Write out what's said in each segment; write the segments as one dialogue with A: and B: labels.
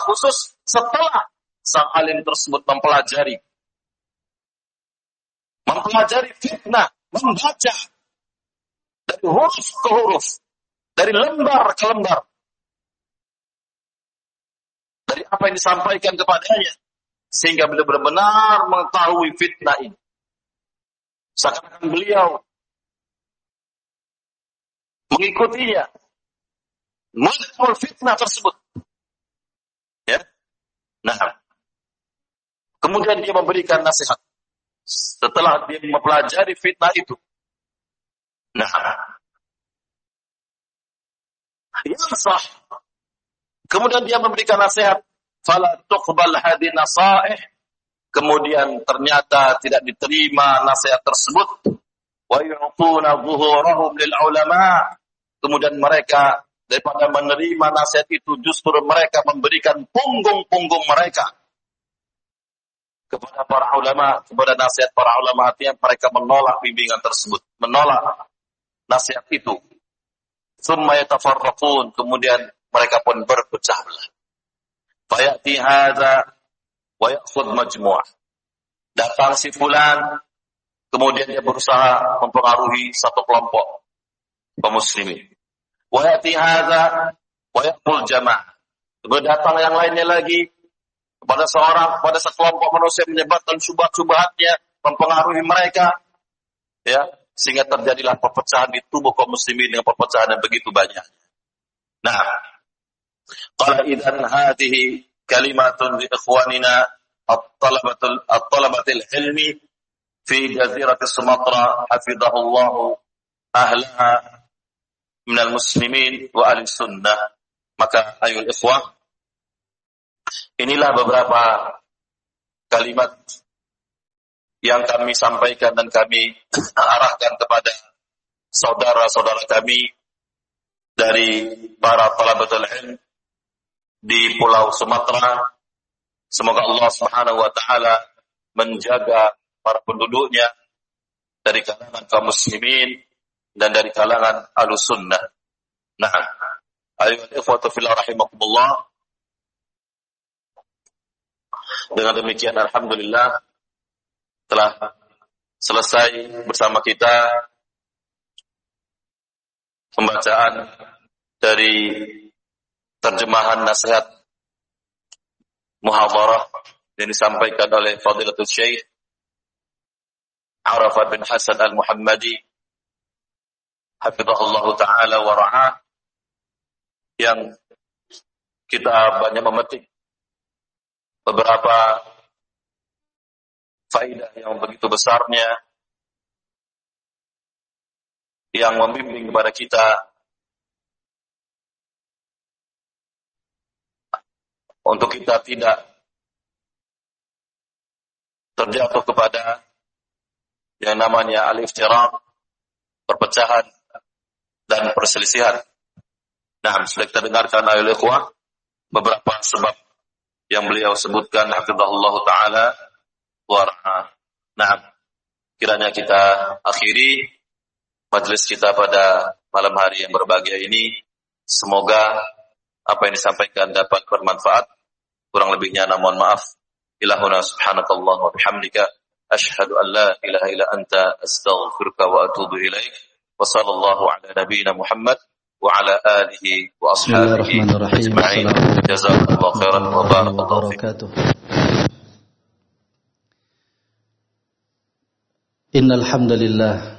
A: khusus setelah sang alim tersebut mempelajari fitnah, membaca dari huruf ke huruf, dari lembar ke lembar, dari apa yang disampaikan kepadanya, sehingga beliau benar-benar mengetahui fitnah ini. Seakan-akan beliau mengikutinya, mengetahui fitnah tersebut. Ya. Nah, kemudian dia memberikan nasihat setelah dia mempelajari fitnah itu. Nah, yansah. Kemudian dia memberikan nasihat, fala tuqbal hadhihi nasaih. Kemudian ternyata tidak diterima nasihat tersebut. Wa yu'tuna dhuhurahum lil ulama. Kemudian mereka daripada menerima nasihat itu, justru mereka memberikan punggung-punggung mereka kepada para ulama, kepada nasihat para ulama. Artinya mereka menolak bimbingan tersebut, menolak nasihat itu. Tsumma yatafarraqun, kemudian mereka pun berpecah belah. Fayati hadza wa ya'khudh majmu'ah. Datang si fulan, kemudian dia berusaha mempengaruhi satu kelompok kaum muslimin. Wa ya'ti hadza wa ya'khudh jama'ah. Kemudian datang yang lainnya lagi, kepada sekelompok manusia menyebarkan syubhat-syubhatnya, mempengaruhi mereka, ya, sehingga terjadilah perpecahan di tubuh kaum muslimin dengan perpecahan yang begitu banyak. Nah, qala idzan hadhihi kalimatun li ikhwanina at-talabatil ilmi fi jazirati Sumatra hafizahullahu ahlaha minal muslimin wa ahli sunnah. Maka ayul ikhwah, inilah beberapa kalimat yang kami sampaikan dan kami arahkan kepada saudara-saudara kami dari para talabatul ilm di Pulau Sumatera. Semoga Allah Subhanahu wa taala menjaga para penduduknya dari kalangan kaum muslimin dan dari kalangan ahlus sunnah. Nah, ayyuhal ikhwatu fillah rahimakumullah. Dengan demikian alhamdulillah telah selesai bersama kita pembacaan dari terjemahan nasihat muhadharah yang disampaikan oleh Fadilatul Syekh Arafat bin Hasan Al-Muhammadi hafizahullah ta'ala wa ra'ah, yang kita banyak memetik beberapa faidah yang begitu besarnya, yang membimbing kepada kita untuk kita tidak terjatuh kepada yang namanya al-iftiraq, perpecahan dan perselisihan. Nah, sudah kita dengarkan ayat ikhwah beberapa sebab yang beliau sebutkan hafizahullah ta'ala warahmatullahi. Nah, kiranya kita akhiri majelis kita pada malam hari yang berbahagia ini. Semoga apa yang disampaikan dapat bermanfaat. Kurang lebihnya mohon maaf. Ilahuna subhanakallah wa bihamdika asyhadu an la ilaha illa anta astaghfiruka wa atubu ilaik. Wa sallallahu ala nabiyyina Muhammad wa ala alihi wa ashabihi ajma'in. Jazakallahu khairan wa barakallahu fiikum.
B: Innal hamdalillah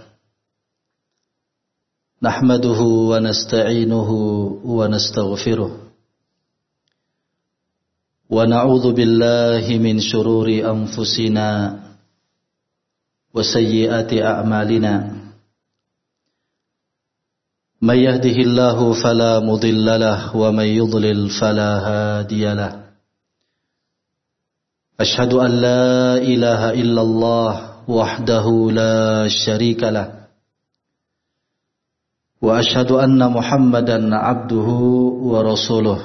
B: nahmaduhu wa nasta'inuhu wa nastaghfiruh wa na'udzu billahi min shururi anfusina wa sayyiati a'malina. Man yahdihillahu fala mudilla lahu wa man yudlil fala hadiya lahu. Ashhadu an la ilaha illallah wahdahu la syarika lah wa ashhadu anna Muhammadan abduhu wa rasuluh.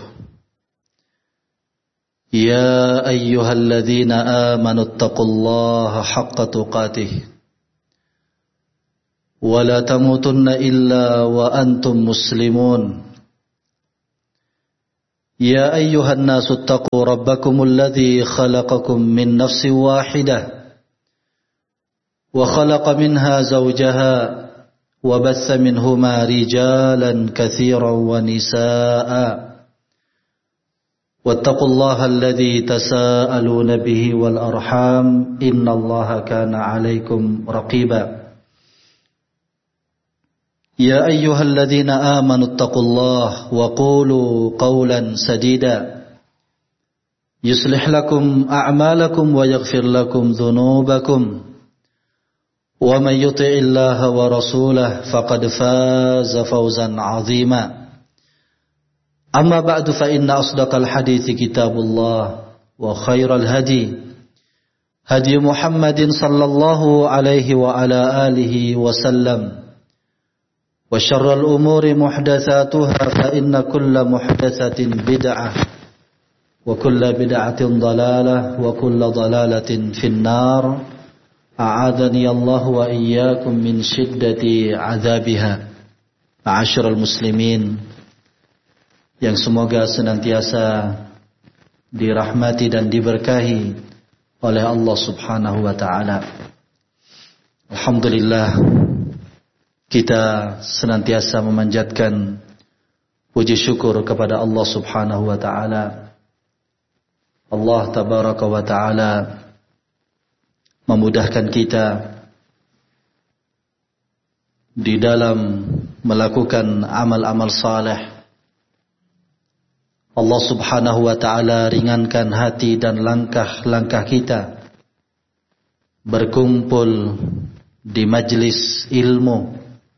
B: Ya ayyuhalladzina amanu taqullaha haqqa tuqatih wa la tamutunna illa wa antum muslimun. يا أيها الناس اتقوا ربكم الذي خلقكم من نفس واحدة وخلق منها زوجها وبث منهما رجالا كثيرا ونساء واتقوا الله الذي تساءلون به والأرحام إن الله كان عليكم رقيبا يا أيها الذين آمنوا اتقوا الله وقولوا قولا سديدا يصلح لكم أعمالكم ويغفر لكم ذنوبكم ومن يطع الله ورسوله فقد فاز فوزا عظيما أما بعد فإن أصدق الحديث كتاب الله وخير الهدي هدي محمد صلى الله عليه وعلى آله وسلم وشر الأمور محدثاتها فإن كل محدثة بدعة وكل بدعة ضلالة وكل ضلالة في النار أعاذني الله وإياكم من شدة عذابها. Ma'asyiral muslimin yang semoga senantiasa dirahmati dan diberkahi oleh Allah Subhanahu wa taala. Alhamdulillah, kita senantiasa memanjatkan puji syukur kepada Allah Subhanahu wa taala. Allah tabaraka wa taala memudahkan kita di dalam melakukan amal-amal saleh. Allah Subhanahu wa taala ringankan hati dan langkah-langkah kita berkumpul di majlis ilmu.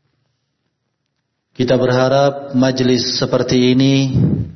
B: Kita berharap majlis seperti ini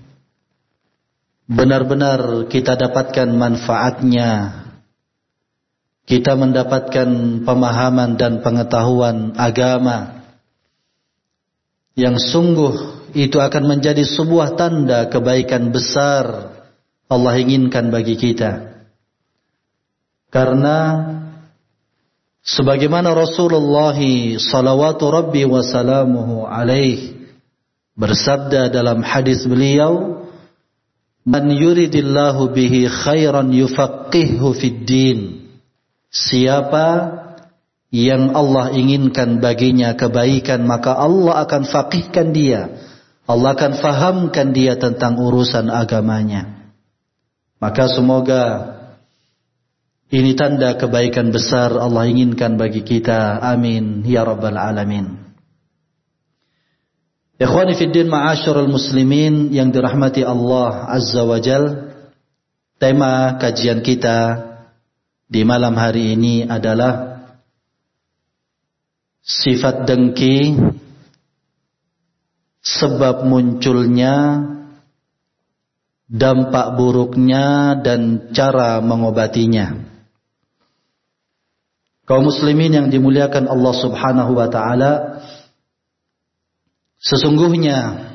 B: benar-benar kita dapatkan manfaatnya. Kita mendapatkan pemahaman dan pengetahuan agama yang sungguh itu akan menjadi sebuah tanda kebaikan besar Allah inginkan bagi kita. Karena sebagaimana Rasulullah salawatu rabbi wa salamuhu alaih bersabda dalam hadis beliau, man yuridillahu bihi khairan yufaqqihhu fid din. Siapa yang Allah inginkan baginya kebaikan, maka Allah akan faqihkan dia. Allah akan fahamkan dia tentang urusan agamanya. Maka semoga ini tanda kebaikan besar Allah inginkan bagi kita. Amin ya rabbal alamin. Ikhwani fiddin, ma'asyiral muslimin yang dirahmati Allah azza wa jal. Tema kajian kita di malam hari ini adalah sifat dengki, sebab munculnya, dampak buruknya, dan cara mengobatinya. Kaum muslimin yang dimuliakan Allah Subhanahu wa taala, sesungguhnya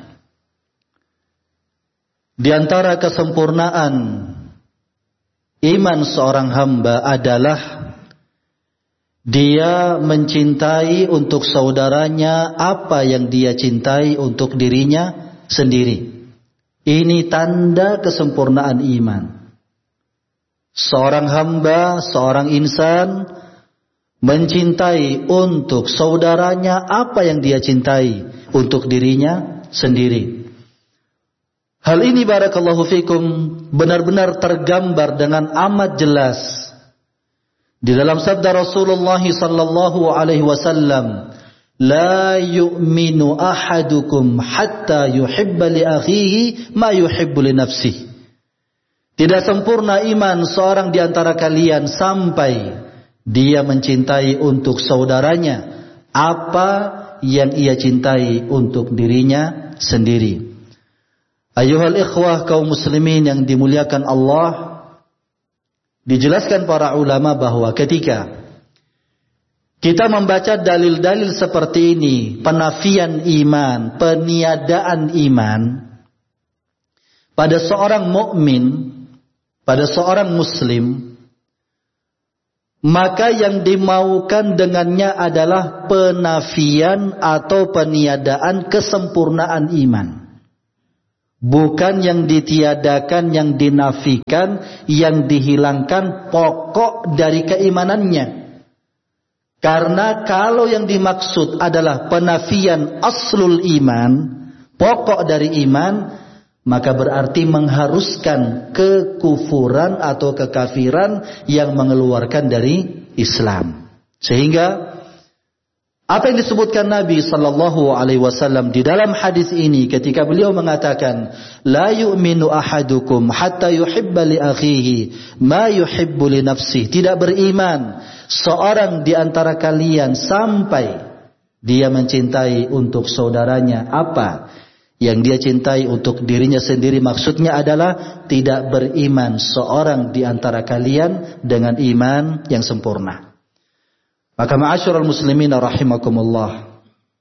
B: di antara kesempurnaan iman seorang hamba adalah dia mencintai untuk saudaranya apa yang dia cintai untuk dirinya sendiri. Ini tanda kesempurnaan iman. Seorang hamba, seorang insan mencintai untuk saudaranya apa yang dia cintai untuk dirinya sendiri. Hal ini barakallahu fikum benar-benar tergambar dengan amat jelas di dalam sabda Rasulullah sallallahu alaihi wasallam, la yu'minu ahadukum hatta yuhibba li akhihi ma yuhibbu li nafsihi. Tidak sempurna iman seorang di antara kalian sampai dia mencintai untuk saudaranya apa yang ia cintai untuk dirinya sendiri. Ayuhal ikhwah kaum muslimin yang dimuliakan Allah, dijelaskan para ulama bahwa ketika kita membaca dalil-dalil seperti ini, penafian iman, peniadaan iman pada seorang mukmin, pada seorang muslim, maka yang dimaukan dengannya adalah penafian atau peniadaan kesempurnaan iman. Bukan yang ditiadakan, yang dinafikan, yang dihilangkan pokok dari keimanannya. Karena kalau yang dimaksud adalah penafian aslul iman, pokok dari iman, maka berarti mengharuskan kekufuran atau kekafiran yang mengeluarkan dari Islam. Sehingga apa yang disebutkan Nabi sallallahu alaihi wasallam di dalam hadis ini ketika beliau mengatakan la yu'minu ahadukum hatta yuhibba li akhihi ma yuhibbu li nafsihi, tidak beriman seorang di antara kalian sampai dia mencintai untuk saudaranya apa yang dia cintai untuk dirinya sendiri. Maksudnya adalah tidak beriman seorang di antara kalian dengan iman yang sempurna. Maka ma'asyiral muslimin rahimakumullah,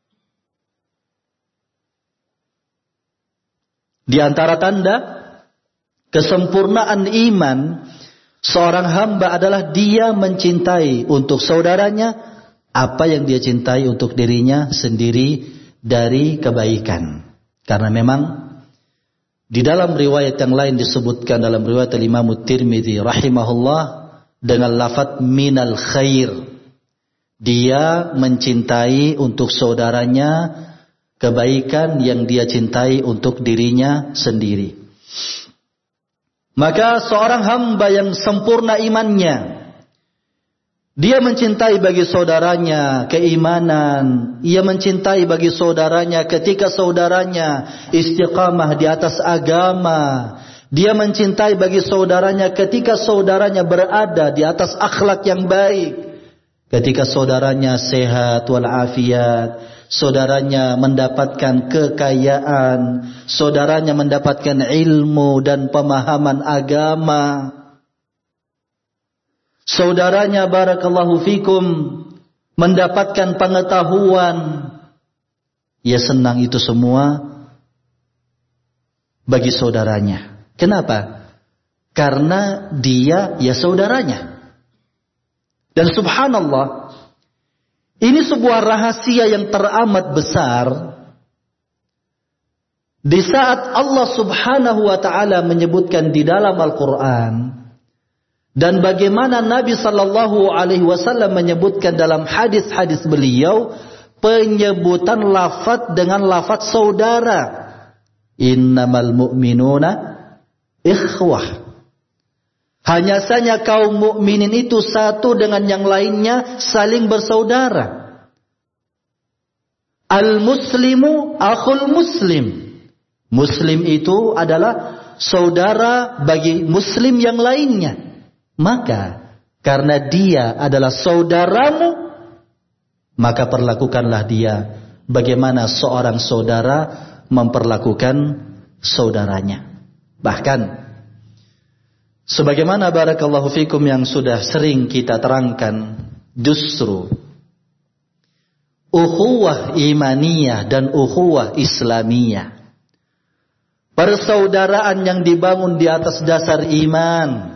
B: di antara tanda kesempurnaan iman seorang hamba adalah dia mencintai untuk saudaranya apa yang dia cintai untuk dirinya sendiri dari kebaikan. Karena memang di dalam riwayat yang lain disebutkan dalam riwayat Imam Tirmidzi rahimahullah dengan lafaz minal khair. Dia mencintai untuk saudaranya kebaikan yang dia cintai untuk dirinya sendiri. Maka seorang hamba yang sempurna imannya, dia mencintai bagi saudaranya keimanan. Ia mencintai bagi saudaranya ketika saudaranya istiqamah di atas agama. Dia mencintai bagi saudaranya ketika saudaranya berada di atas akhlak yang baik. Ketika saudaranya sehat walafiat, saudaranya mendapatkan kekayaan, saudaranya mendapatkan ilmu dan pemahaman agama, saudaranya barakallahu fikum mendapatkan pengetahuan, ia senang itu semua bagi saudaranya. Kenapa? Karena dia ya saudaranya. Dan subhanallah, ini sebuah rahasia yang teramat besar. Di saat Allah subhanahu wa ta'ala menyebutkan di dalam Al-Quran, dan bagaimana Nabi sallallahu alaihi wasallam menyebutkan dalam hadis-hadis beliau, penyebutan lafaz dengan lafaz saudara. Innamal mu'minuna ikhwah. Hanya saja kaum mukminin itu satu dengan yang lainnya saling bersaudara. Al-muslimu akhul muslim. Muslim itu adalah saudara bagi muslim yang lainnya. Maka karena dia adalah saudaramu, maka perlakukanlah dia bagaimana seorang saudara memperlakukan saudaranya. Bahkan sebagaimana barakallahu fikum yang sudah sering kita terangkan, justru ukhuwah imaniyah dan ukhuwah islamiyah, persaudaraan yang dibangun di atas dasar iman,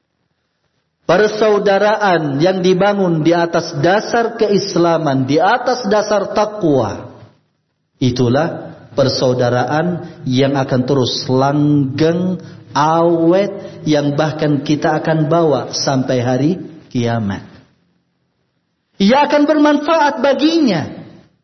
B: persaudaraan yang dibangun di atas dasar keislaman, di atas dasar takwa, itulah persaudaraan yang akan terus langgeng, awet, yang bahkan kita akan bawa sampai hari kiamat. Ia akan bermanfaat baginya.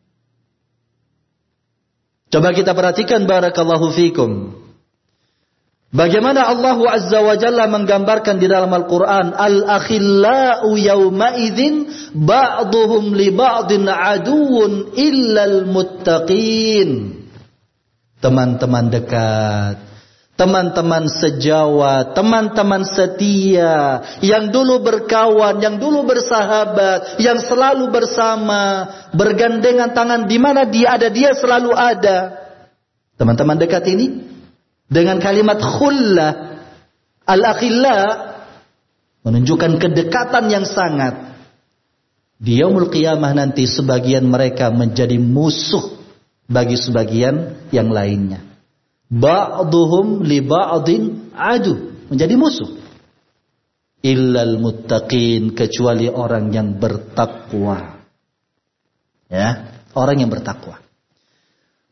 B: Coba kita perhatikan barakallahu fikum, bagaimana Allah Azza wa Jalla menggambarkan di dalam Al-Quran, al-akhillau yawma idzin ba'duhum li ba'din aduwwun illal muttaqin. Teman-teman dekat, teman-teman sejawat, teman-teman setia, yang dulu berkawan, yang dulu bersahabat, yang selalu bersama, bergandengan tangan, di mana dia ada, dia selalu ada. Teman-teman dekat ini dengan kalimat khullah, al-akhilla, menunjukkan kedekatan yang sangat. Di yaumul qiyamah nanti sebagian mereka menjadi musuh bagi sebagian yang lainnya. Ba'duhum li ba'din adu, menjadi musuh. Illal muttaqin, kecuali orang yang bertakwa. Ya, orang yang bertakwa.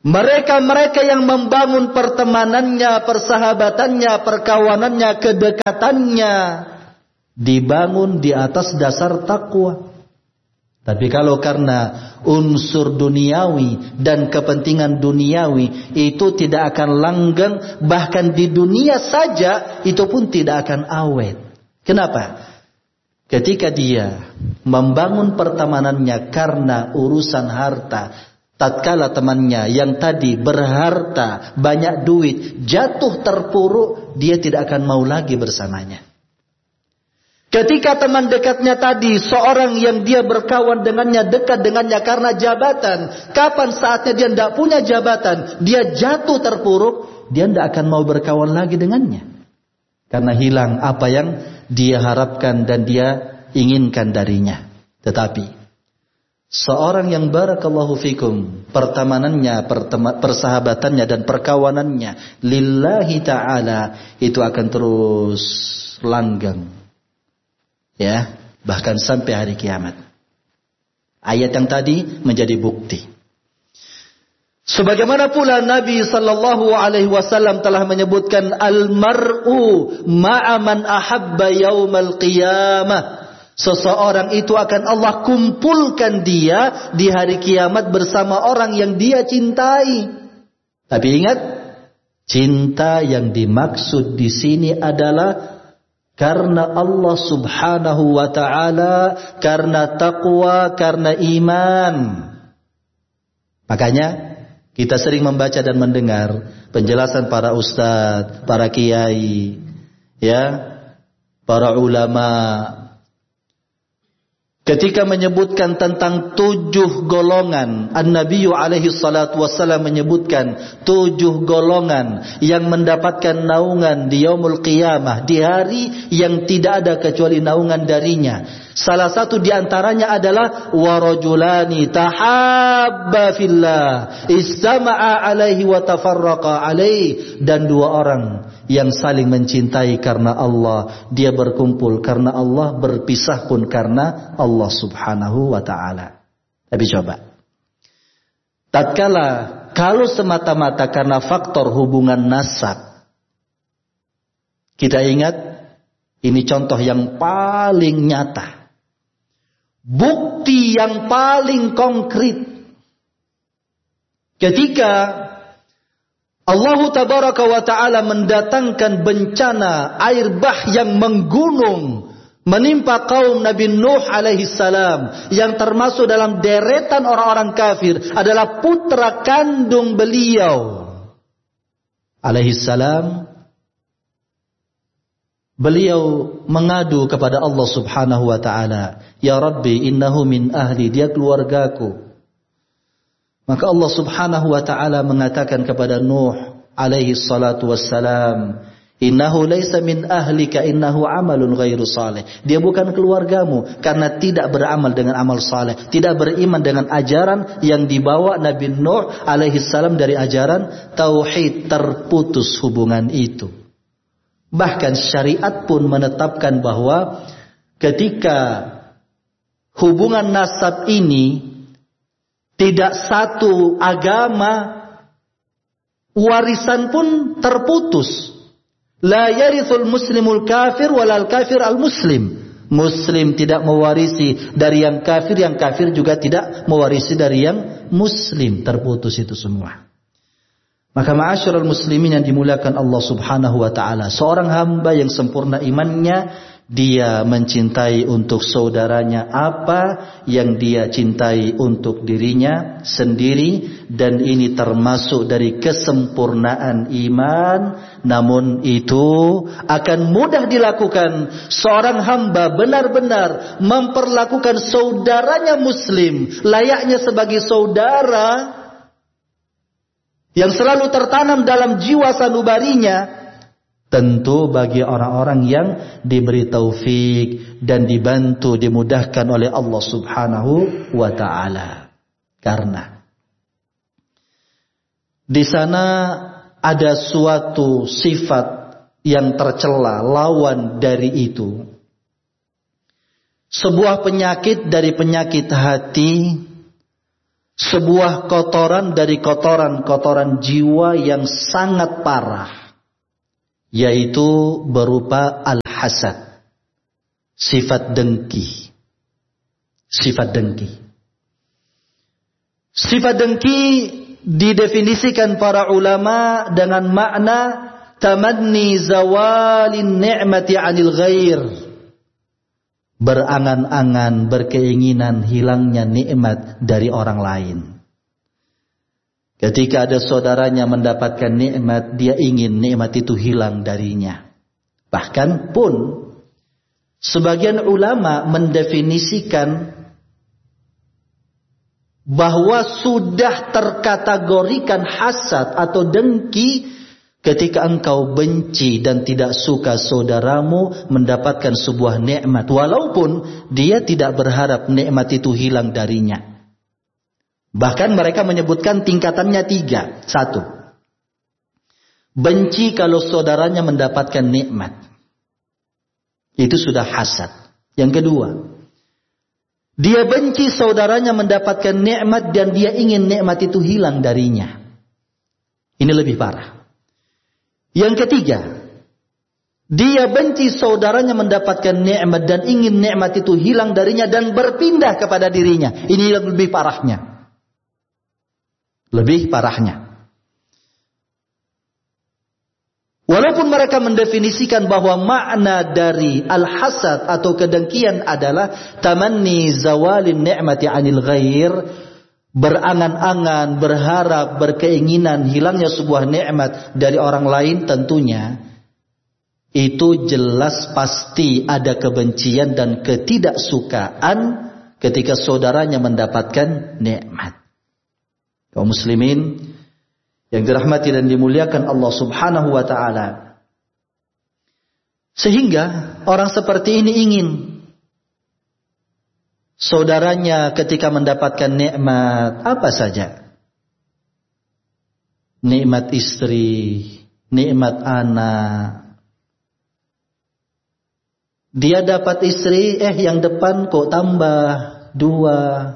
B: Mereka-mereka yang membangun pertemanannya, persahabatannya, perkawanannya, kedekatannya dibangun di atas dasar takwa. Tapi kalau karena unsur duniawi dan kepentingan duniawi itu tidak akan langgeng, bahkan di dunia saja itu pun tidak akan awet. Kenapa? Ketika dia membangun pertemanannya karena urusan harta, tatkala temannya yang tadi berharta, banyak duit, jatuh terpuruk, dia tidak akan mau lagi bersamanya. Ketika teman dekatnya tadi, seorang yang dia berkawan dengannya, dekat dengannya karena jabatan, kapan saatnya dia tidak punya jabatan, dia jatuh terpuruk, dia tidak akan mau berkawan lagi dengannya. Karena hilang apa yang dia harapkan dan dia inginkan darinya. Tetapi seorang yang barakallahu fikum, pertemanannya, persahabatannya dan perkawanannya lillahi ta'ala, itu akan terus langgeng. Ya, bahkan sampai hari kiamat. Ayat yang tadi menjadi bukti. Sebagaimana pula Nabi sallallahu alaihi wasallam telah menyebutkan al-mar'u ma'a man ahabba yaumal qiyamah. Seseorang itu akan Allah kumpulkan dia di hari kiamat bersama orang yang dia cintai. Tapi ingat, cinta yang dimaksud di sini adalah karena Allah subhanahu wa ta'ala, karena taqwa, karena iman. Makanya kita sering membaca dan mendengar penjelasan para ustadz, para kiai, ya, para ulama. Ketika menyebutkan tentang 7 golongan, An-Nabiyyu alaihi salatu wassalam menyebutkan 7 golongan yang mendapatkan naungan di yaumul qiyamah, di hari yang tidak ada kecuali naungan darinya. Salah satu di antaranya adalah warajulani tahabba fillah istama'a alaihi wa tafarraqa alaihi, dan 2 orang yang saling mencintai karena Allah, dia berkumpul karena Allah, berpisah pun karena Allah subhanahu wa ta'ala. Tapi coba, tatkala kalau semata-mata karena faktor hubungan nasab, kita ingat ini contoh yang paling nyata, bukti yang paling konkret. Ketika Allah tabaraka wa ta'ala mendatangkan bencana air bah yang menggunung menimpa kaum Nabi Nuh alaihi salam, yang termasuk dalam deretan orang-orang kafir adalah putra kandung beliau alaihi salam. Beliau mengadu kepada Allah subhanahu wa ta'ala, ya Rabbi innahu min ahli, dia keluargaku. Maka Allah subhanahu wa ta'ala mengatakan kepada Nuh alaihi salatu wassalam, innahu laysa min ahlika innahu amalun ghairu salih. Dia bukan keluargamu karena tidak beramal dengan amal saleh, tidak beriman dengan ajaran yang dibawa Nabi Nuh alaihi salam dari ajaran tauhid. Terputus hubungan itu. Bahkan syariat pun menetapkan bahwa ketika hubungan nasab ini tidak satu agama, warisan pun terputus. La yarithul muslimul kafir walal kafir al muslim. Muslim tidak mewarisi dari yang kafir juga tidak mewarisi dari yang muslim. Terputus itu semua. Maka ma'asyiral muslimin yang dimuliakan Allah subhanahu wa ta'ala, seorang hamba yang sempurna imannya, dia mencintai untuk saudaranya apa yang dia cintai untuk dirinya sendiri, dan ini termasuk dari kesempurnaan iman. Namun itu akan mudah dilakukan. Seorang hamba benar-benar memperlakukan saudaranya muslim layaknya sebagai saudara, yang selalu tertanam dalam jiwa sanubarinya. Tentu bagi orang-orang yang diberi taufik dan dibantu, dimudahkan oleh Allah subhanahu wa ta'ala. Karena di sana ada suatu sifat yang tercela, lawan dari itu. Sebuah penyakit dari penyakit hati sebuah kotoran dari kotoran-kotoran jiwa yang sangat parah, yaitu berupa al-hasad, sifat dengki. Sifat dengki. Sifat dengki didefinisikan para ulama dengan makna tamanni zawalin ni'mati 'anil ghair. Berangan-angan, berkeinginan hilangnya nikmat dari orang lain. Ketika ada saudaranya mendapatkan nikmat, dia ingin nikmat itu hilang darinya. Bahkan pun sebagian ulama mendefinisikan bahwa sudah terkategorikan hasad atau dengki ketika engkau benci dan tidak suka saudaramu mendapatkan sebuah nikmat, walaupun dia tidak berharap nikmat itu hilang darinya. Bahkan mereka menyebutkan tingkatannya 3. 1. Benci kalau saudaranya mendapatkan nikmat. Itu sudah hasad. Yang kedua, dia benci saudaranya mendapatkan nikmat dan dia ingin nikmat itu hilang darinya. Ini lebih parah. Yang ketiga, dia benci saudaranya mendapatkan nikmat dan ingin nikmat itu hilang darinya dan berpindah kepada dirinya. Ini yang lebih parahnya. Lebih parahnya. Walaupun mereka mendefinisikan bahwa makna dari al-hasad atau kedengkian adalah tamanni zawalin ni'mati 'anil ghair, berangan-angan, berharap, berkeinginan hilangnya sebuah nikmat dari orang lain, tentunya itu jelas pasti ada kebencian dan ketidaksukaan ketika saudaranya mendapatkan nikmat. Kaum muslimin yang dirahmati dan dimuliakan Allah Subhanahu wa taala. Sehingga orang seperti ini ingin saudaranya ketika mendapatkan nikmat apa saja. Nikmat istri, nikmat anak. Dia dapat istri, yang depan kok tambah 2.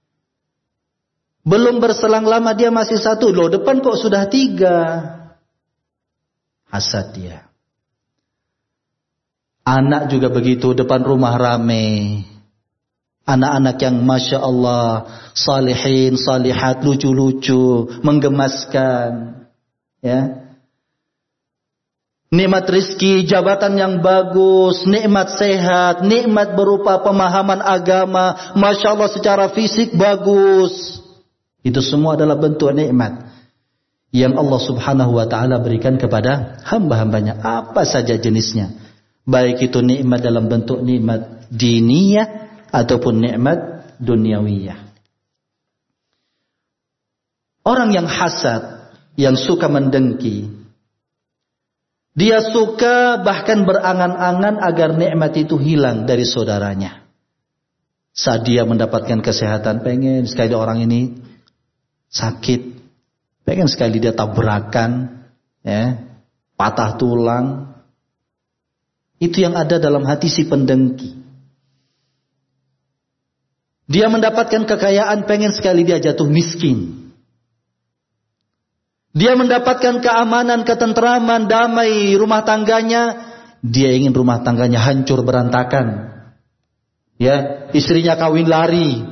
B: Belum berselang lama dia masih 1. Loh, depan kok sudah 3. Hasad dia. Anak juga begitu, depan rumah rame. Anak-anak yang Masya Allah, salihin, salihat, lucu-lucu, menggemaskan. Ya. Nikmat rizki, jabatan yang bagus, nikmat sehat, nikmat berupa pemahaman agama, Masya Allah secara fisik bagus. Itu semua adalah bentuk nikmat yang Allah Subhanahu wa ta'ala berikan kepada hamba-hambanya. Apa saja jenisnya. Baik itu nikmat dalam bentuk nikmat diniyah ataupun nikmat duniawiyah. Orang yang hasad, yang suka mendengki, dia suka bahkan berangan-angan agar nikmat itu hilang dari saudaranya. Saat dia mendapatkan kesehatan, pengen sekali orang ini sakit, pengen sekali dia tabrakan, patah tulang. Itu yang ada dalam hati si pendengki. Dia mendapatkan kekayaan, pengen sekali dia jatuh miskin. Dia mendapatkan keamanan, ketentraman, damai rumah tangganya, dia ingin rumah tangganya hancur berantakan. Ya, istrinya kawin lari.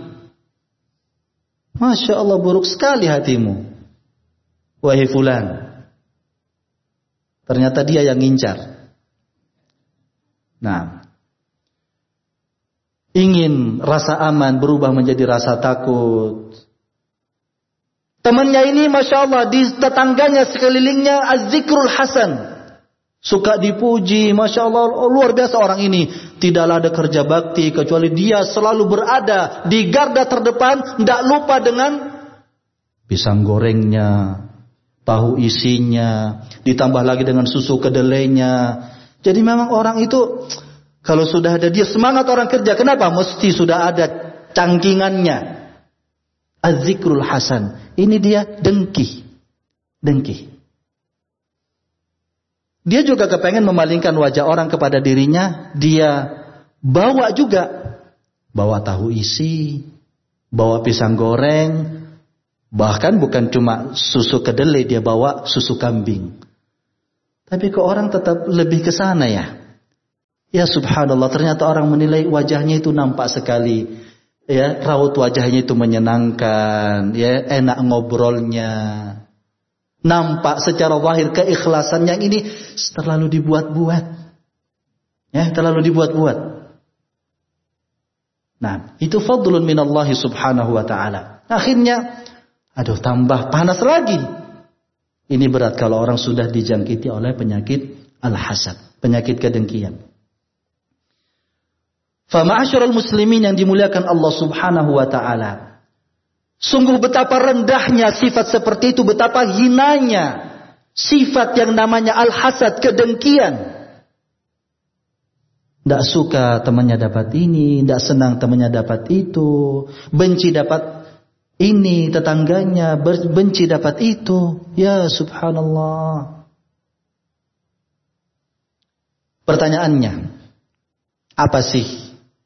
B: Masya Allah, buruk sekali hatimu, wahai fulan. Ternyata dia yang ngincar. Nah, ingin rasa aman berubah menjadi rasa takut. Temannya ini Masya Allah, di tetangganya sekelilingnya az-zikrul hasan, suka dipuji. Masya Allah, luar biasa orang ini. Tidaklah ada kerja bakti kecuali dia selalu berada di garda terdepan, tidak lupa dengan pisang gorengnya, tahu isinya, ditambah lagi dengan susu kedelainya. Jadi memang orang itu kalau sudah ada dia semangat orang kerja. Kenapa? Mesti sudah ada cangkingannya. Az-zikrul hasan. Ini dia dengki. Dengki. Dia juga kepengen memalingkan wajah orang kepada dirinya. Dia bawa juga. Bawa tahu isi. Bawa pisang goreng. Bahkan bukan cuma susu kedelai, dia bawa susu kambing. Tapi kok orang tetap lebih ke sana ya? Ya subhanallah, ternyata orang menilai wajahnya itu nampak sekali. Ya, raut wajahnya itu menyenangkan, ya, enak ngobrolnya. Nampak secara zahir keikhlasan yang ini terlalu dibuat-buat. Ya, terlalu dibuat-buat. Nah, itu fadlun minallahi subhanahu wa ta'ala. Akhirnya, aduh tambah panas lagi. Ini berat kalau orang sudah dijangkiti oleh penyakit al-hasad, penyakit kedengkian. Fama'asyiral muslimin yang dimuliakan Allah subhanahu wa ta'ala. Sungguh betapa rendahnya sifat seperti itu, betapa hinanya sifat yang namanya al-hasad, kedengkian. Tidak suka temannya dapat ini, tidak senang temannya dapat itu, benci dapat ini tetangganya, benci dapat itu. Ya subhanallah. Pertanyaannya, apa sih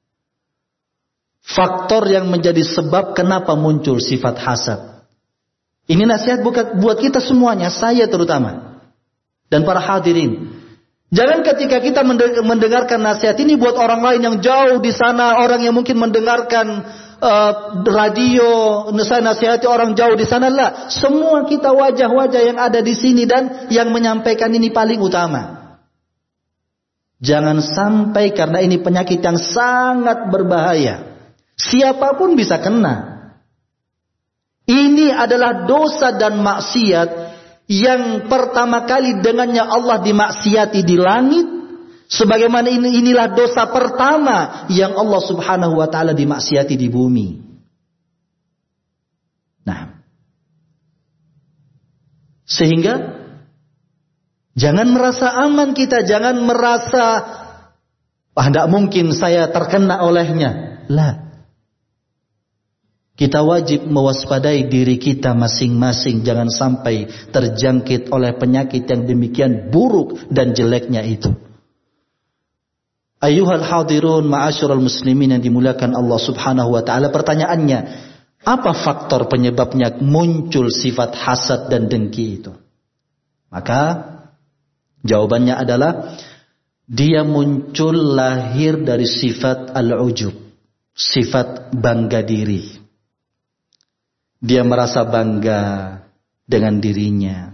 B: faktor yang menjadi sebab kenapa muncul sifat hasad? Ini nasihat buat kita semuanya, saya terutama, dan para hadirin. Jangan ketika kita mendengarkan nasihat ini buat orang lain yang jauh di sana, orang yang mungkin mendengarkan radio, saya nasihati orang jauh di sana lah. Semua kita wajah-wajah yang ada di sini dan yang menyampaikan ini paling utama. Jangan sampai, karena ini penyakit yang sangat berbahaya. Siapapun bisa kena. Ini adalah dosa dan maksiat yang pertama kali dengannya Allah dimaksiati di langit. Sebagaimana inilah dosa pertama yang Allah subhanahu wa ta'ala dimaksiati di bumi. Nah, sehingga jangan merasa aman kita. Jangan merasa, tidak mungkin saya terkena olehnya. Lah. Kita wajib mewaspadai diri kita masing-masing. Jangan sampai terjangkit oleh penyakit yang demikian buruk dan jeleknya itu. Ayyuhal hadirun ma'asyiral muslimin yang dimuliakan Allah subhanahu wa ta'ala. Pertanyaannya, apa faktor penyebabnya muncul sifat hasad dan dengki itu? Maka jawabannya adalah, dia muncul lahir dari sifat al-ujub, sifat bangga diri. Dia merasa bangga dengan dirinya.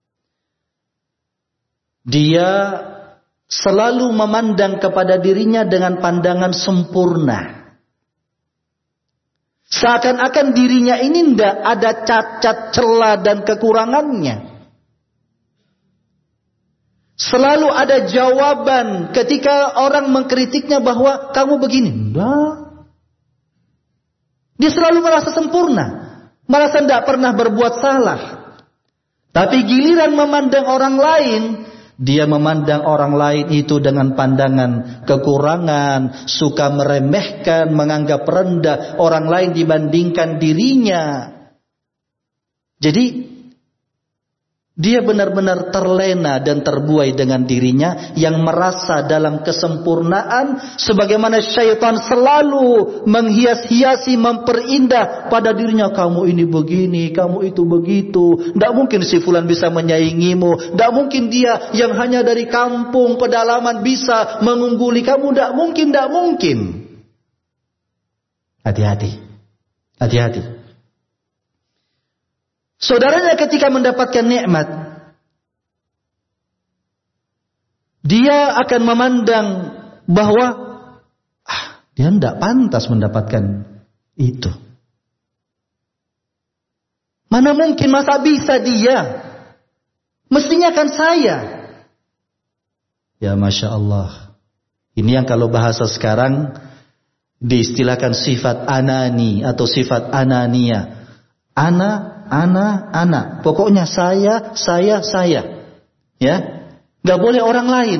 B: Dia selalu memandang kepada dirinya dengan pandangan sempurna. Seakan-akan dirinya ini tidak ada cacat, celah dan kekurangannya. Selalu ada jawaban ketika orang mengkritiknya bahwa kamu begini. Enggak. Dia selalu merasa sempurna. Merasa tidak pernah berbuat salah. Tapi giliran memandang orang lain, dia memandang orang lain itu dengan pandangan kekurangan, suka meremehkan, menganggap rendah orang lain dibandingkan dirinya. Jadi dia benar-benar terlena dan terbuai dengan dirinya yang merasa dalam kesempurnaan, sebagaimana syaitan selalu menghias-hiasi, memperindah pada dirinya. Kamu ini begini, kamu itu begitu. Tidak mungkin si fulan bisa menyaingimu. Tidak mungkin dia yang hanya dari kampung pedalaman bisa mengungguli kamu. Tidak mungkin, tidak mungkin. Hati-hati, hati-hati. Saudaranya ketika mendapatkan nikmat, dia akan memandang bahwa dia tidak pantas mendapatkan itu. Mana mungkin, masa bisa dia? Mestinya kan saya. Ya Masya Allah. Ini yang kalau bahasa sekarang diistilahkan sifat anani atau sifat anania. Ana. Pokoknya saya. Ya. Gak boleh orang lain.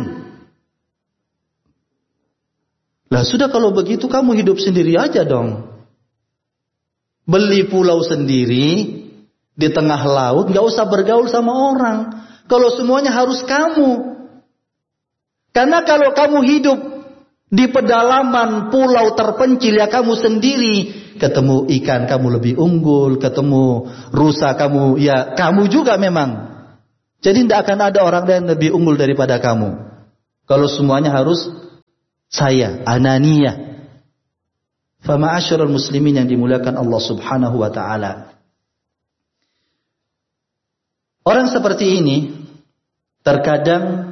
B: Lah sudah, kalau begitu kamu hidup sendiri aja dong. Beli pulau sendiri di tengah laut, gak usah bergaul sama orang. Kalau semuanya harus kamu. Karena kalau kamu hidup di pedalaman pulau terpencil ya kamu sendiri, ketemu ikan kamu lebih unggul, ketemu rusa kamu, ya kamu juga memang. Jadi tidak akan ada orang lain lebih unggul daripada kamu. Kalau semuanya harus saya, ananiyah. Fa ma'asyiral muslimin yang dimuliakan Allah Subhanahu wa taala. Orang seperti ini terkadang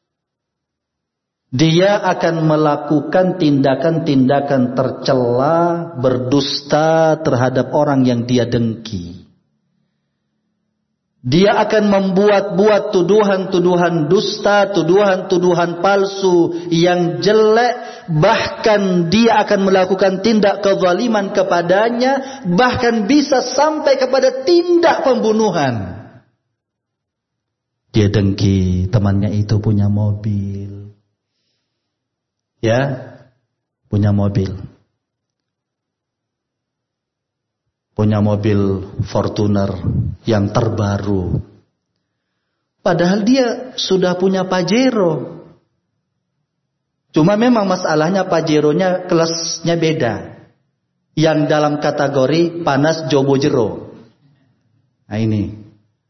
B: dia akan melakukan tindakan-tindakan tercela, berdusta terhadap orang yang dia dengki. Dia akan membuat-buat tuduhan-tuduhan dusta, tuduhan-tuduhan palsu yang jelek. Bahkan dia akan melakukan tindak kezaliman kepadanya. Bahkan bisa sampai kepada tindak pembunuhan. Dia dengki temannya itu punya mobil. Ya, punya mobil. Punya mobil Fortuner yang terbaru. Padahal dia sudah punya Pajero. Cuma memang masalahnya Pajeronya kelasnya beda. Yang dalam kategori panas jobo jero. Nah ini.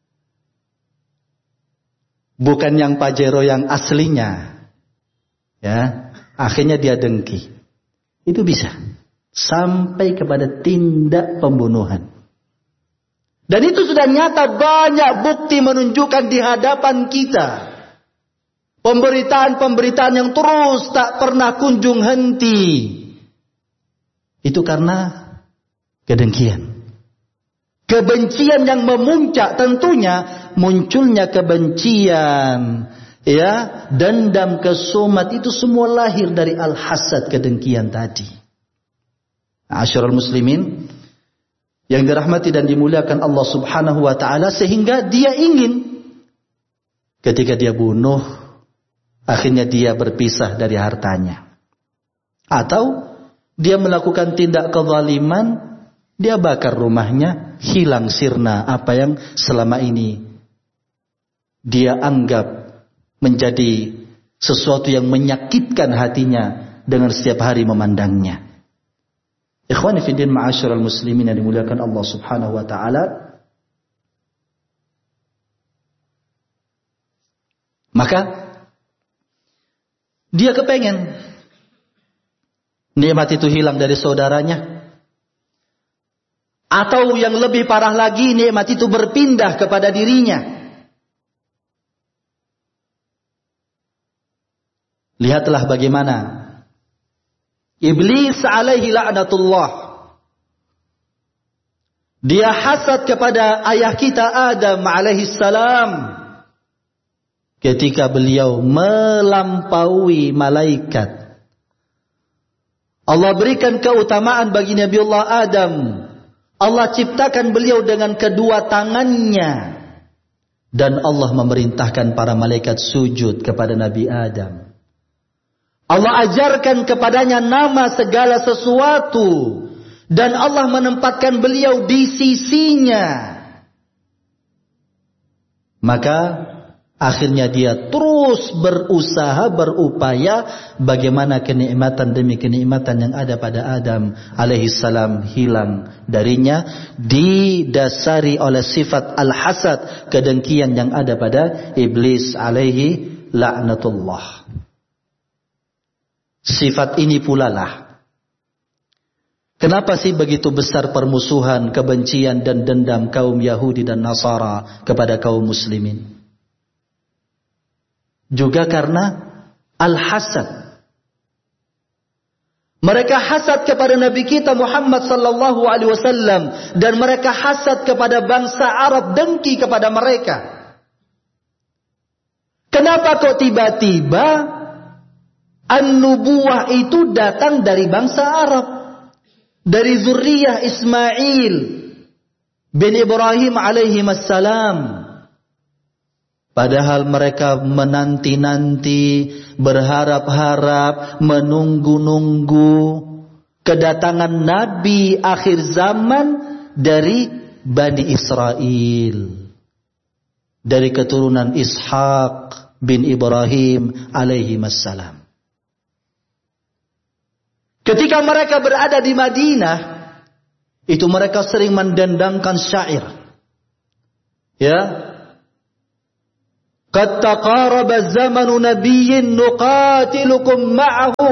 B: Bukan yang Pajero yang aslinya. Ya, akhirnya dia dengki. Itu bisa. Sampai kepada tindak pembunuhan. Dan itu sudah nyata, banyak bukti menunjukkan di hadapan kita. Pemberitaan-pemberitaan yang terus tak pernah kunjung henti. Itu karena kedengkian. Kebencian yang memuncak, tentunya munculnya kebencian, ya, dendam, kesumat, itu semua lahir dari al-hasad, kedengkian tadi. Asyiral muslimin yang dirahmati dan dimuliakan Allah Subhanahu wa taala, sehingga dia ingin ketika dia bunuh akhirnya dia berpisah dari hartanya. Atau dia melakukan tindak kezaliman, dia bakar rumahnya, hilang sirna apa yang selama ini dia anggap menjadi sesuatu yang menyakitkan hatinya dengan setiap hari memandangnya. Ikhwani fi din, ma'asyiral muslimin yang dimuliakan Allah Subhanahu wa taala. Maka dia kepengen nikmat itu hilang dari saudaranya. Atau yang lebih parah lagi, nikmat itu berpindah kepada dirinya. Lihatlah bagaimana Iblis alaihi la'natullah. Dia hasad kepada ayah kita Adam alaihi salam. Ketika beliau melampaui malaikat. Allah berikan keutamaan bagi Nabi Allah Adam. Allah ciptakan beliau dengan kedua tangannya. Dan Allah memerintahkan para malaikat sujud kepada Nabi Adam. Allah ajarkan kepadanya nama segala sesuatu. Dan Allah menempatkan beliau di sisinya. Maka akhirnya dia terus berusaha, berupaya bagaimana kenikmatan demi kenikmatan yang ada pada Adam alaihissalam hilang darinya. Didasari oleh sifat al-hasad, kedengkian yang ada pada Iblis alaihi la'natullah. Sifat ini pula lah. Kenapa sih begitu besar permusuhan, kebencian dan dendam kaum Yahudi dan Nasara kepada kaum muslimin? Juga karena al-hasad. Mereka hasad kepada Nabi kita Muhammad sallallahu alaihi wasallam, dan mereka hasad kepada bangsa Arab, dengki kepada mereka. Kenapa kok tiba-tiba an-nubuwah itu datang dari bangsa Arab, dari zuriyah Ismail bin Ibrahim alaihi assalam? Padahal mereka menanti-nanti, berharap-harap, menunggu-nunggu kedatangan Nabi akhir zaman dari Bani Israel, dari keturunan Ishaq bin Ibrahim alaihi assalam. Ketika mereka berada di Madinah, Itu mereka sering mendendangkan syair. Ya. Qad taqaraba zamanu nabiyyin nuqatilukum ma'ahu.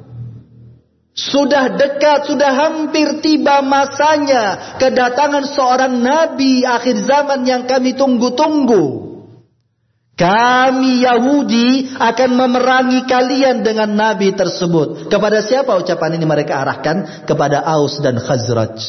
B: Sudah dekat, sudah hampir tiba masanya kedatangan seorang nabi akhir zaman yang kami tunggu-tunggu. Kami Yahudi akan memerangi kalian dengan nabi tersebut. Kepada siapa ucapan ini mereka arahkan? Kepada Aus dan Khazraj.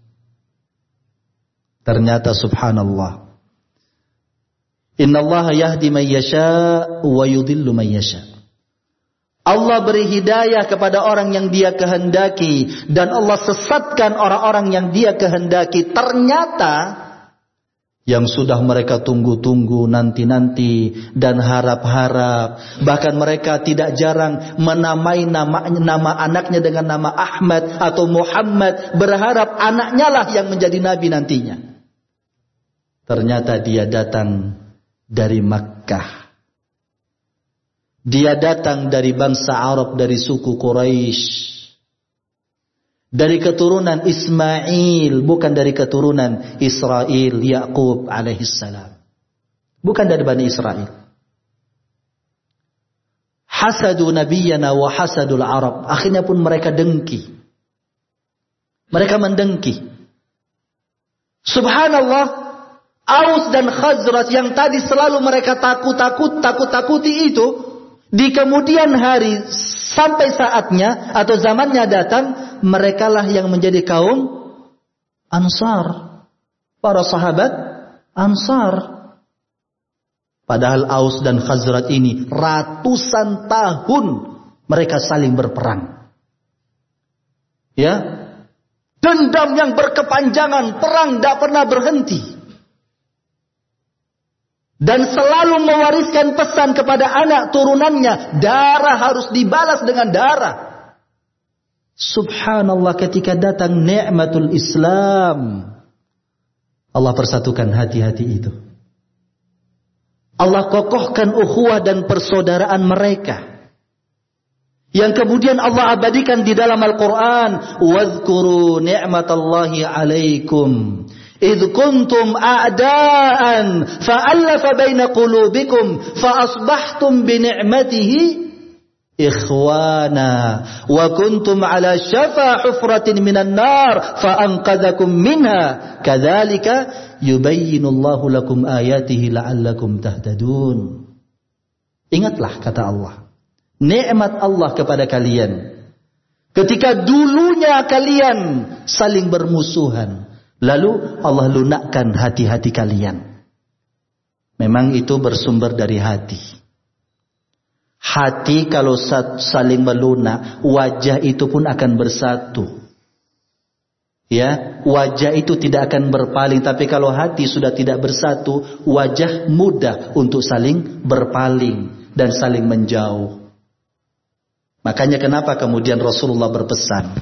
B: Ternyata subhanallah. Innallaha yahdi man yasha wa yudhillu man yasha. Allah beri hidayah kepada orang yang Dia kehendaki dan Allah sesatkan orang-orang yang Dia kehendaki. Ternyata yang sudah mereka tunggu-tunggu, nanti-nanti dan harap-harap, bahkan mereka tidak jarang menamai nama anaknya dengan nama Ahmad atau Muhammad, berharap anaknya lah yang menjadi nabi nantinya. Ternyata dia datang dari Makkah. Dia datang dari bangsa Arab, dari suku Quraisy. Dari keturunan Ismail, bukan dari keturunan Israel, Yaqub alaihissalam. Bukan dari Bani Israel. Hasadu nabiyyana wa hasadul Arab. Akhirnya pun mereka dengki. Mereka mendengki. Subhanallah, Aus dan Khazraj yang tadi selalu mereka takut-takuti itu, di kemudian hari sampai saatnya atau zamannya datang, merekalah yang menjadi kaum Ansar. Para sahabat Ansar. Padahal Aus dan Khazraj ini ratusan tahun mereka saling berperang. Ya. Dendam yang berkepanjangan, perang tidak pernah berhenti. Dan selalu mewariskan pesan kepada anak turunannya, darah harus dibalas dengan darah. Subhanallah, ketika datang nikmatul Islam, Allah persatukan hati-hati itu. Allah kokohkan ukhuwah dan persaudaraan mereka. Yang kemudian Allah abadikan di dalam Al-Quran. Wadhkuru ni'matallahi alaikum idh kuntum a'daan fa'allafa baina qulubikum fa'asbahtum bini'matihi ikhwana wa kuntum ala syafa hufratin minan nar fa'anqadhakum minha kadzalika yubayyinullahu lakum ayatihi la'allakum tahtadun. Ingatlah kata Allah, nikmat Allah kepada kalian ketika dulunya kalian saling bermusuhan, lalu Allah lunakkan hati-hati kalian. Memang itu bersumber dari hati. Hati kalau saling melunak, wajah itu pun akan bersatu. Ya, wajah itu tidak akan berpaling. Tapi kalau hati sudah tidak bersatu, wajah mudah untuk saling berpaling dan saling menjauh. Makanya kenapa kemudian Rasulullah berpesan,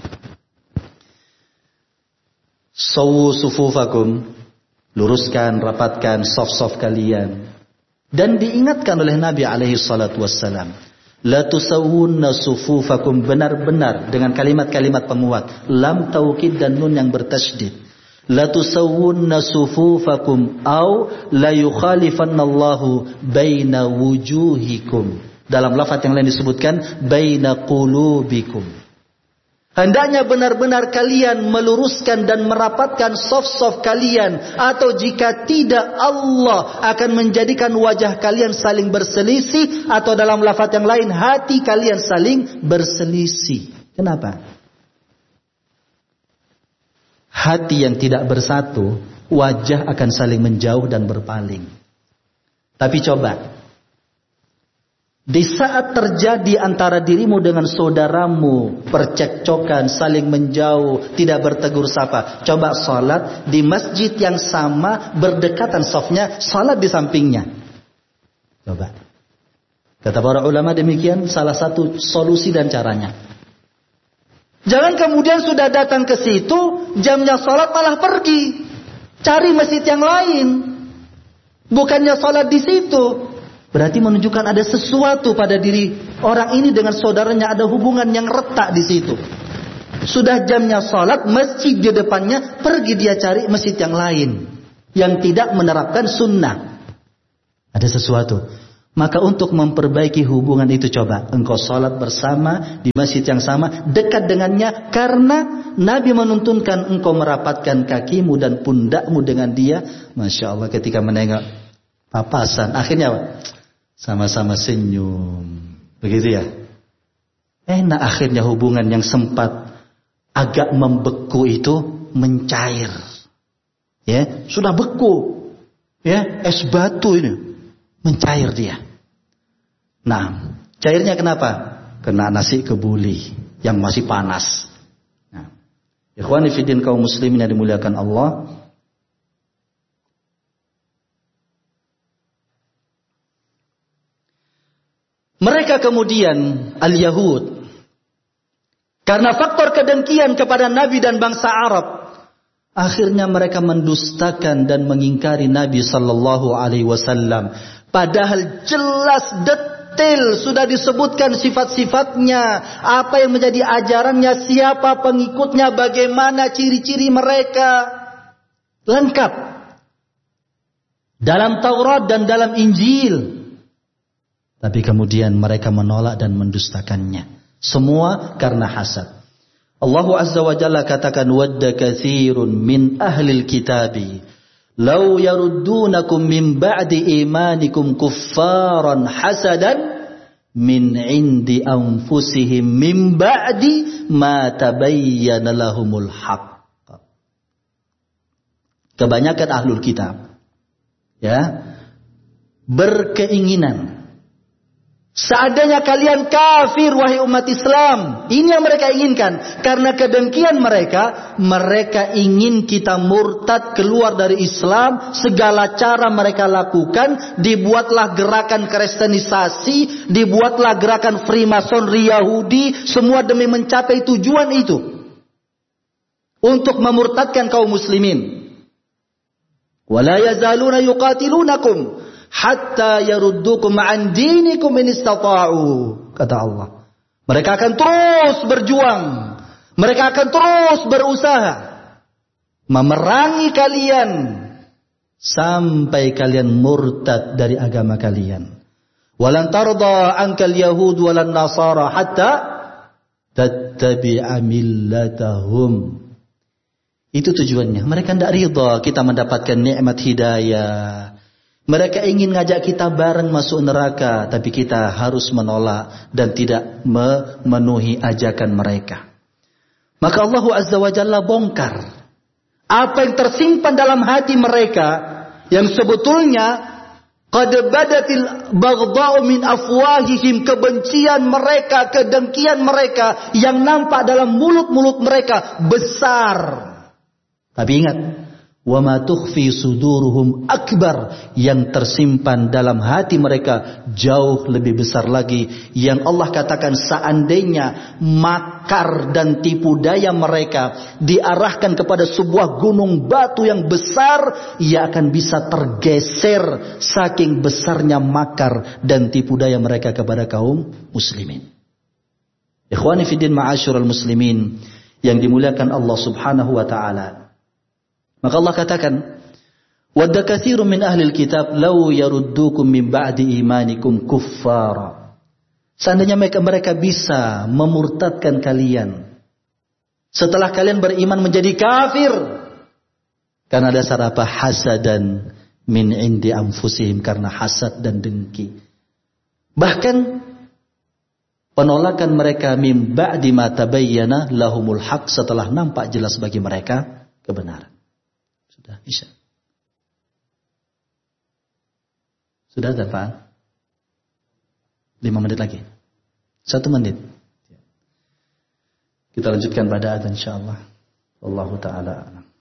B: sawu sufufakum, luruskan, rapatkan saf-saf kalian. Dan diingatkan oleh Nabi alaihi salatu wassalam, la tusawwunna sufufakum, benar-benar dengan kalimat-kalimat penguat, lam taukid dan nun yang bertasydid. La tusawwunna sufufakum au la yukhalifannallahu baina wujuhikum. Dalam lafaz yang lain disebutkan baina qulubikum. Hendaknya benar-benar kalian meluruskan dan merapatkan saf-saf kalian. Atau jika tidak, Allah akan menjadikan wajah kalian saling berselisih. Atau dalam lafaz yang lain, hati kalian saling berselisih. Kenapa? Hati yang tidak bersatu, wajah akan saling menjauh dan berpaling. Tapi coba, di saat terjadi antara dirimu dengan saudaramu percekcokan, saling menjauh, tidak bertegur sapa, coba salat di masjid yang sama, berdekatan safnya, salat di sampingnya. Coba. Kata para ulama demikian salah satu solusi dan caranya. Jangan kemudian sudah datang ke situ, jamnya salat malah pergi, cari masjid yang lain, bukannya salat di situ. Berarti menunjukkan ada sesuatu pada diri orang ini dengan saudaranya, ada hubungan yang retak di situ. Sudah jamnya sholat, masjid di depannya, pergi dia cari masjid yang lain. Yang tidak menerapkan sunnah. Ada sesuatu. Maka untuk memperbaiki hubungan itu coba. Engkau sholat bersama di masjid yang sama. Dekat dengannya. Karena Nabi menuntunkan engkau merapatkan kakimu dan pundakmu dengan dia. Masya Allah ketika menengok papasan. Akhirnya sama-sama senyum. Begitu ya. Enak akhirnya hubungan yang sempat agak membeku itu mencair. Ya, sudah beku. Ya, es batu ini mencair dia. Nah, cairnya kenapa? Kena nasi kebuli yang masih panas. Nah, ikhwani fiddin kaum muslimin yang dimuliakan Allah. Mereka kemudian al-Yahud karena faktor kedengkian kepada Nabi dan bangsa Arab, akhirnya mereka mendustakan dan mengingkari Nabi sallallahu alaihi wasallam. Padahal jelas detail sudah disebutkan sifat-sifatnya, apa yang menjadi ajarannya, siapa pengikutnya, bagaimana ciri-ciri mereka. Lengkap dalam Taurat dan dalam Injil. Tapi kemudian mereka menolak dan mendustakannya. Semua karena hasad. Allah Azza wa Jalla katakan, wadda katsirun min ahlil kitabi law yaruddunakum min ba'di imanikum kuffaran hasadan min indi anfusihim min ba'di ma tabayyana lahumul haqq. Kebanyakan ahlul kitab ya berkeinginan, seandainya kalian kafir wahai umat Islam. Ini yang mereka inginkan. Karena kedengkian mereka, mereka ingin kita murtad keluar dari Islam. Segala cara mereka lakukan. Dibuatlah gerakan kristenisasi, dibuatlah gerakan Freemasonry Yahudi, semua demi mencapai tujuan itu, untuk memurtadkan kaum muslimin. Wala yazaluna yuqatilunakum hatta yaruddukum an dinikum in istata'u, kata Allah. Mereka akan terus berjuang, mereka akan terus berusaha memerangi kalian sampai kalian murtad dari agama kalian. Walan tarda ankal yahud walan nasara hatta tattabi'a millatahum. Itu tujuannya. Mereka tidak ridha kita mendapatkan nikmat hidayah. Mereka ingin ngajak kita bareng masuk neraka, tapi kita harus menolak dan tidak memenuhi ajakan mereka. Maka Allah Azza wa Jalla bongkar apa yang tersimpan dalam hati mereka, yang sebetulnya qad badatil baghdha'u min afwahihim, kebencian mereka, kedengkian mereka yang nampak dalam mulut-mulut mereka besar. Tapi ingat, wa ma tukhfi suduruhum akbar, yang tersimpan dalam hati mereka jauh lebih besar lagi. Yang Allah katakan seandainya makar dan tipu daya mereka diarahkan kepada sebuah gunung batu yang besar, ia akan bisa tergeser saking besarnya makar dan tipu daya mereka kepada kaum muslimin. Ikhwani fiddin ma'asyiral muslimin yang dimuliakan Allah Subhanahu wa taala. Maka Allah katakan, wadda katsirun min ahlil kitab law yaruddukum min ba'di imanikum kuffara. Seandainya mereka bisa memurtadkan kalian setelah kalian beriman menjadi kafir. Karena dasar apa? Hasadan min indi anfusihim, karena hasad dan dengki. Bahkan penolakan mereka min ba'di ma tabayyana lahumul haq, setelah nampak jelas bagi mereka kebenaran. Sudah Isya. Sudah ada Pak? 5 menit lagi. 1 menit. Kita lanjutkan pada adzan insyaallah. Wallahu taala a'lam.